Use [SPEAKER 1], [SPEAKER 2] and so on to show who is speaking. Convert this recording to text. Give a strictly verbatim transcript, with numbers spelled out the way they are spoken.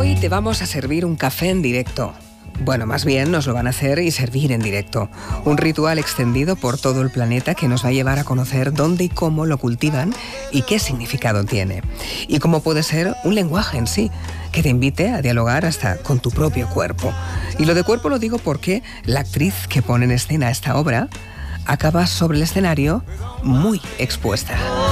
[SPEAKER 1] Hoy te vamos a servir un café en directo. Bueno, más bien nos lo van a hacer y servir en directo. Un ritual extendido por todo el planeta que nos va a llevar a conocer dónde y cómo lo cultivan y qué significado tiene. Y cómo puede ser un lenguaje en sí, que te invite a dialogar hasta con tu propio cuerpo. Y lo de cuerpo lo digo porque la actriz que pone en escena esta obra acaba sobre el escenario muy expuesta.